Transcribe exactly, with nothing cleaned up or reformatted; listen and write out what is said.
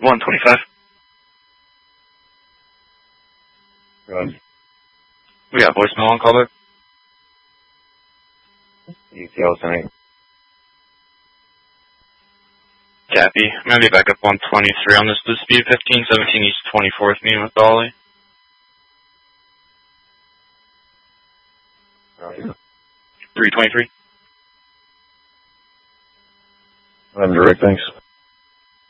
one twenty-five. Go ahead. We got voicemail on callback. E T L sending. Cappy. I'm going to be back up one twenty-three on this dispute. fifteen seventeen East twenty-fourth, meeting with Dolly. three twenty-three. I'm direct, thanks.